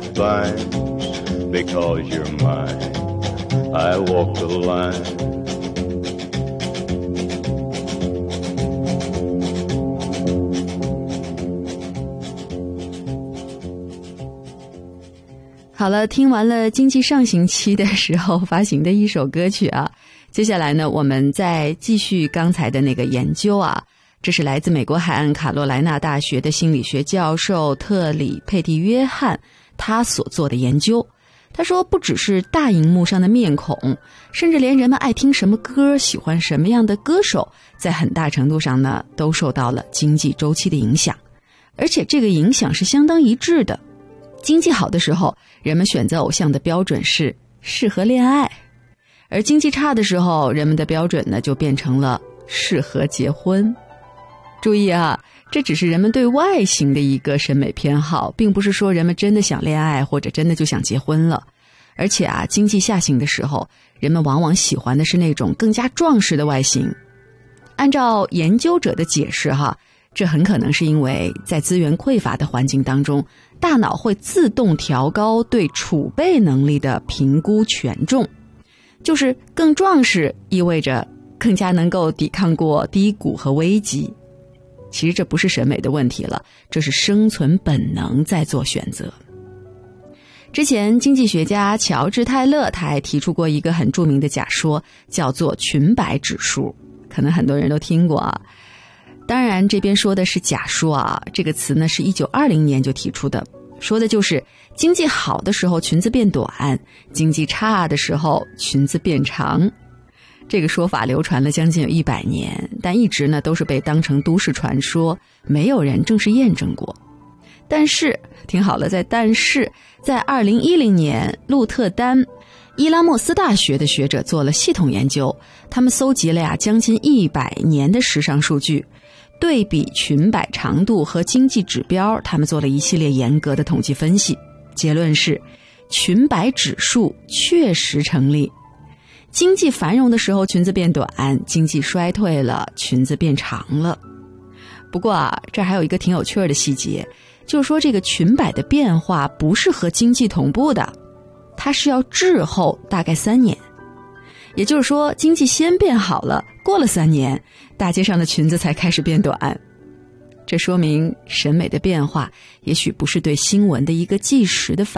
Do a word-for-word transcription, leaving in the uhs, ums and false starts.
fine because you're mine. I walk the line. 好了，听完了经济上行期的时候发行的一首歌曲啊，接下来呢，我们再继续刚才的那个研究啊。这是来自美国海岸卡罗来纳大学的心理学教授特里佩蒂约翰他所做的研究。他说，不只是大荧幕上的面孔，甚至连人们爱听什么歌，喜欢什么样的歌手，在很大程度上呢，都受到了经济周期的影响，而且这个影响是相当一致的。经济好的时候，人们选择偶像的标准是适合恋爱，而经济差的时候，人们的标准呢就变成了适合结婚。注意啊，这只是人们对外形的一个审美偏好，并不是说人们真的想恋爱或者真的就想结婚了。而且啊，经济下行的时候，人们往往喜欢的是那种更加壮实的外形。按照研究者的解释哈，这很可能是因为在资源匮乏的环境当中，大脑会自动调高对储备能力的评估权重，就是更壮实意味着更加能够抵抗过低谷和危机。其实这不是审美的问题了，这是生存本能在做选择。之前经济学家乔治泰勒他还提出过一个很著名的假说，叫做裙摆指数，可能很多人都听过啊。当然这边说的是假说啊，这个词呢是一九二零年就提出的，说的就是经济好的时候裙子变短，经济差的时候裙子变长。这个说法流传了将近有一百年，但一直呢都是被当成都市传说，没有人正式验证过。但是听好了，在但是在二零一零年，鹿特丹伊拉莫斯大学的学者做了系统研究，他们搜集了呀将近一百年的时尚数据，对比裙摆长度和经济指标，他们做了一系列严格的统计分析，结论是裙摆指数确实成立。经济繁荣的时候裙子变短，经济衰退了裙子变长了。不过啊，这还有一个挺有趣的细节，就是说这个裙摆的变化不是和经济同步的，它是要滞后大概三年。也就是说，经济先变好了，过了三年，大街上的裙子才开始变短。这说明审美的变化也许不是对新闻的一个即时的反